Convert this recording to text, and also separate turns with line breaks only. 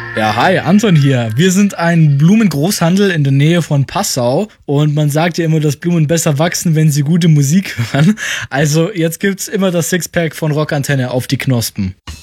Ja, hi, Anton hier. Wir sind ein Blumengroßhandel in der Nähe von Passau und man sagt ja immer, dass Blumen besser wachsen, wenn sie gute Musik hören. Also jetzt gibt's immer das Sixpack von Rockantenne auf die Knospen.